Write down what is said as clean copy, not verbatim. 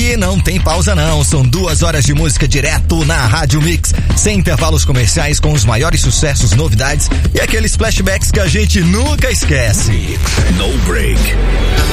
E não tem pausa não, são 2 horas de música direto na Rádio Mix, sem intervalos comerciais, com os maiores sucessos, novidades e aqueles flashbacks que a gente nunca esquece. No break.